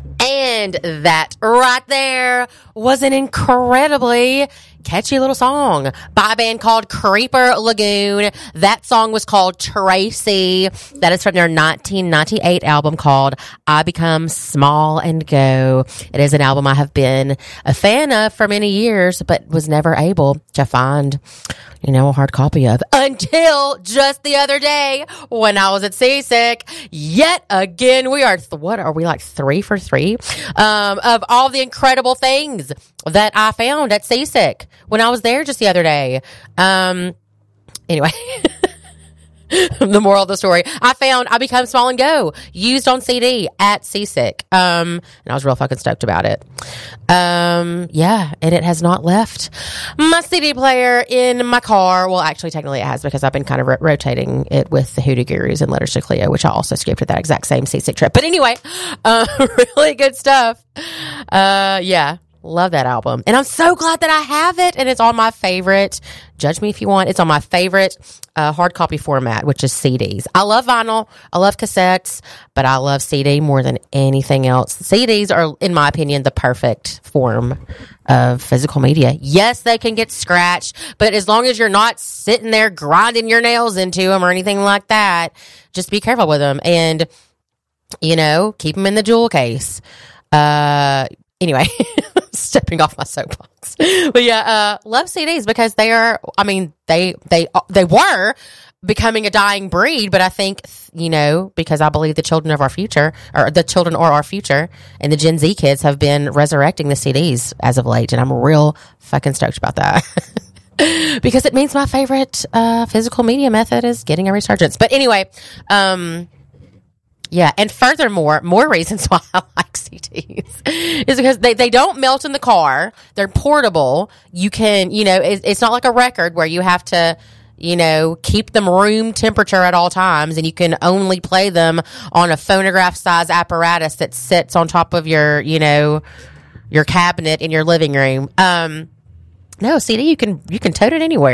And that right there was an incredibly catchy little song by a band called Creeper Lagoon. That song was called Tracy. That is from their 1998 album called I Become Small and Go. It is an album I have been a fan of for many years, but was never able to find, a hard copy of until just the other day when I was at Seasick. Yet again, we are, what are we, like 3 for 3 of all the incredible things that I found at Seasick when I was there just the other day. Anyway. The moral of the story, I found I Become Small and Go used on CD at Seasick. And I was real fucking stoked about it. And it has not left my CD player in my car. Well, actually, technically it has, because I've been kind of rotating it with the Hoodoo Gurus and Letters to Cleo, which I also skipped at that exact same Seasick trip. But anyway, really good stuff. Love that album. And I'm so glad that I have it. And it's on my favorite, judge me if you want, it's on my favorite hard copy format, which is CDs. I love vinyl. I love cassettes, but I love CD more than anything else. CDs are, in my opinion, the perfect form of physical media. Yes, they can get scratched, but as long as you're not sitting there grinding your nails into them or anything like that, just be careful with them and, keep them in the jewel case. Anyway, stepping off my soapbox. But love CDs because they are, they were becoming a dying breed, but I think, because I believe the children are our future, and the Gen Z kids have been resurrecting the CDs as of late, and I'm real fucking stoked about that. Because it means my favorite physical media method is getting a resurgence. But anyway, and furthermore, more reasons why I like CDs is because they don't melt in the car. They're portable. You can, it's not like a record where you have to, keep them room temperature at all times, and you can only play them on a phonograph size apparatus that sits on top of your, your cabinet in your living room. No, CD, you can tote it anywhere.